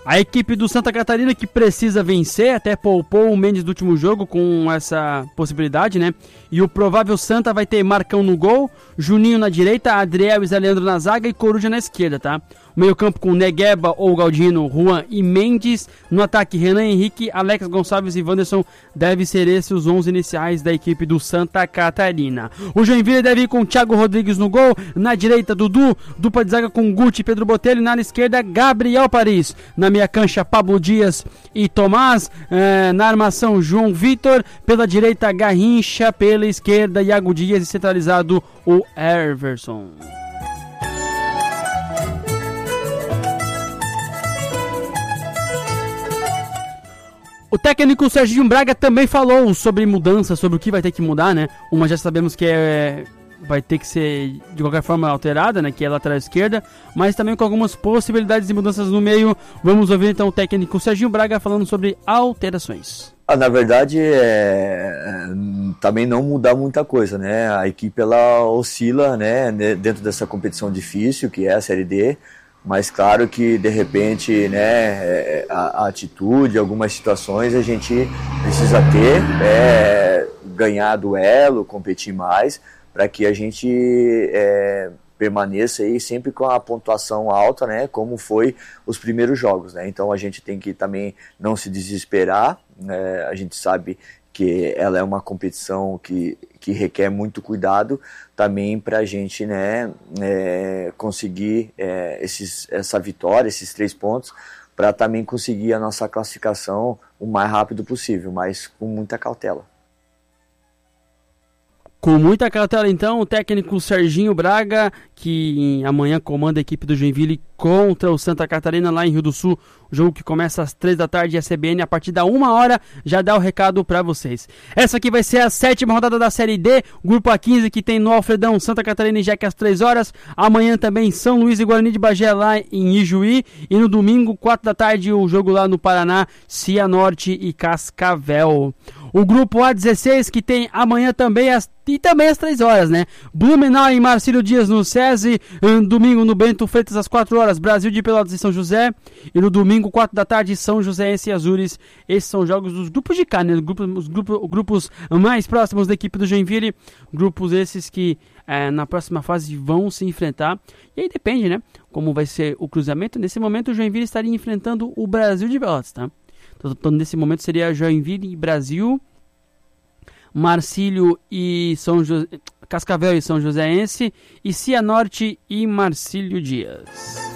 A equipe do Santa Catarina que precisa vencer, até poupou o Mendes do último jogo com essa possibilidade, né? E o provável Santa vai ter Marcão no gol, Juninho na direita, Adriel e Zé Leandro na zaga e Coruja na esquerda, tá? O meio campo com Negueba ou Galdino, Juan e Mendes. No ataque, Renan Henrique, Alex Gonçalves e Wanderson. Deve ser esses os 11 iniciais da equipe do Santa Catarina. O Joinville deve ir com Thiago Rodrigues no gol. Na direita, Dudu. Dupla de zaga com Guti e Pedro Botelho. Na esquerda, Gabriel Paris. Na meia cancha, Pablo Dias e Tomás. Na armação, João Vitor. Pela direita, Garrincha. Pela esquerda, Iago Dias. E centralizado, o Everson. O técnico Serginho Braga também falou sobre mudança, sobre o que vai ter que mudar, né? Uma já sabemos que vai ter que ser de qualquer forma alterada, né? Que é a lateral esquerda, mas também com algumas possibilidades de mudanças no meio. Vamos ouvir então o técnico Serginho Braga falando sobre alterações. Na verdade, também não mudar muita coisa, né? A equipe ela oscila, né? Dentro dessa competição difícil que é a Série D. Mas claro que de repente, né, a atitude, algumas situações a gente precisa ter, ganhar duelo, competir mais, para que a gente permaneça aí sempre com a pontuação alta, né, como foi os primeiros jogos, né? Então a gente tem que também não se desesperar, né? A gente sabe que ela é uma competição que requer muito cuidado também para a gente, né, conseguir essa vitória, esses 3 pontos, para também conseguir a nossa classificação o mais rápido possível, mas com muita cautela. Com muita cautela, então, o técnico Serginho Braga, que amanhã comanda a equipe do Joinville contra o Santa Catarina lá em Rio do Sul, o jogo que começa às 3 da tarde e a CBN a partir da 1h já dá o recado para vocês. Essa aqui vai ser a 7ª rodada da Série D, grupo A15 que tem no Alfredão, Santa Catarina e Jaque às 3 horas, amanhã também São Luís e Guarani de Bagé lá em Ijuí, e no domingo, 4 da tarde, o jogo lá no Paraná, Cianorte e Cascavel. O grupo A16 que tem amanhã também às 3 horas, né? Blumenau e Marcílio Dias no SESI, domingo no Bento Freitas às 4 horas, Brasil de Pelotas e São José, e no domingo 4 da tarde São Joséense e Azures. Esses são jogos dos grupos de cá, né? Os grupos mais próximos da equipe do Joinville, grupos esses que na próxima fase vão se enfrentar, e aí depende, né? Como vai ser o cruzamento. Nesse momento o Joinville estaria enfrentando o Brasil de Pelotas, tá? Então, nesse momento seria Joinville e Brasil, Marcílio e Cascavel e São Joséense, e Cianorte e Marcílio Dias.